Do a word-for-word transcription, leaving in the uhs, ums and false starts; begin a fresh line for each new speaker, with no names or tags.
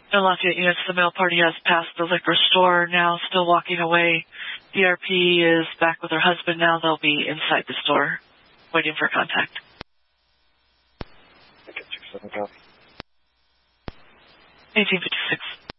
In Lafayette units, the male party has passed the liquor store, now still walking away. D R P is back with her husband now. They'll be inside the store, waiting for contact. eighteen fifty-six.